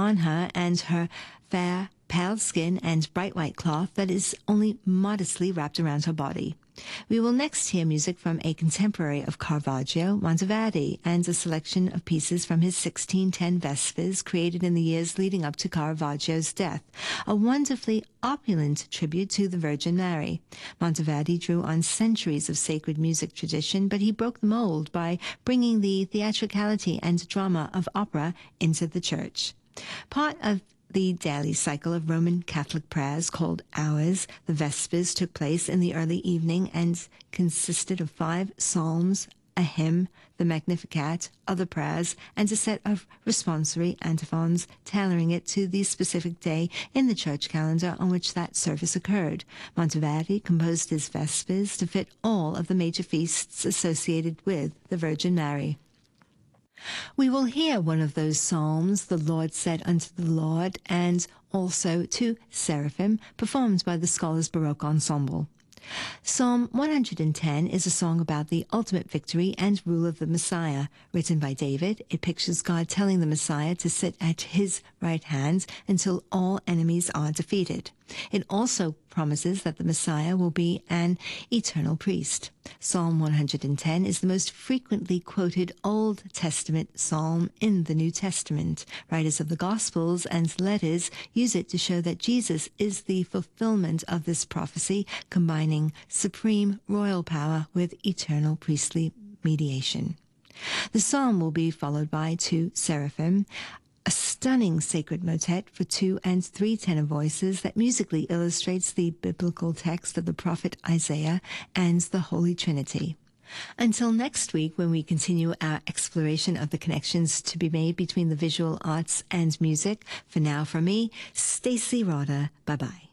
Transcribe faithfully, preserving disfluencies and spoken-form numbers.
on her and her fair, pale skin and bright white cloth that is only modestly wrapped around her body. We will next hear music from a contemporary of Caravaggio, Monteverdi, and a selection of pieces from his sixteen ten Vespers created in the years leading up to Caravaggio's death, a wonderfully opulent tribute to the Virgin Mary. Monteverdi drew on centuries of sacred music tradition, but he broke the mold by bringing the theatricality and drama of opera into the church. Part of the daily cycle of Roman Catholic prayers called Hours, the Vespers, took place in the early evening and consisted of five psalms, a hymn, the Magnificat, other prayers, and a set of responsory antiphons, tailoring it to the specific day in the church calendar on which that service occurred. Monteverdi composed his Vespers to fit all of the major feasts associated with the Virgin Mary. We will hear one of those psalms, the Lord said unto the Lord, and also two Seraphim, performed by the Scholars Baroque Ensemble. Psalm one hundred ten is a song about the ultimate victory and rule of the Messiah. Written by David, it pictures God telling the Messiah to sit at his right hand until all enemies are defeated. It also promises that the Messiah will be an eternal priest. Psalm one hundred ten is the most frequently quoted Old Testament psalm in the New Testament. Writers of the Gospels and letters use it to show that Jesus is the fulfillment of this prophecy, combining supreme royal power with eternal priestly mediation. The psalm will be followed by two Seraphim, a stunning sacred motet for two and three tenor voices that musically illustrates the biblical text of the prophet Isaiah and the Holy Trinity. Until next week, when we continue our exploration of the connections to be made between the visual arts and music, for now from me, Stacey Roder, bye-bye.